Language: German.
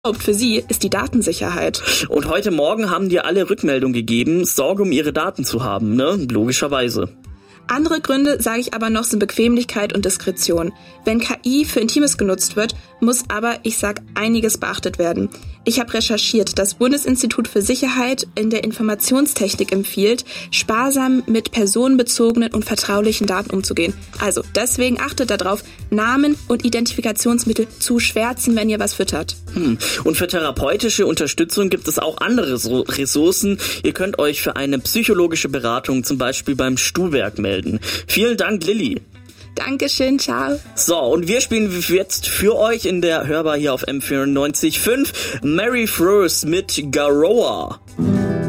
Für sie ist die Datensicherheit. Und heute Morgen haben dir alle Rückmeldung gegeben, Sorge um ihre Daten zu haben, ne? Logischerweise. Andere Gründe, sage ich aber noch, sind Bequemlichkeit und Diskretion. Wenn KI für Intimes genutzt wird, muss aber, ich sag, einiges beachtet werden. Ich habe recherchiert, das Bundesinstitut für Sicherheit in der Informationstechnik empfiehlt, sparsam mit personenbezogenen und vertraulichen Daten umzugehen. Also deswegen achtet darauf, Namen und Identifikationsmittel zu schwärzen, wenn ihr was füttert. Und für therapeutische Unterstützung gibt es auch andere Ressourcen. Ihr könnt euch für eine psychologische Beratung zum Beispiel beim Stuhlwerk melden. Vielen Dank, Lilly. Dankeschön, ciao. So, und wir spielen jetzt für euch in der Hörbar hier auf M94.5 Mary Frost mit Garoa.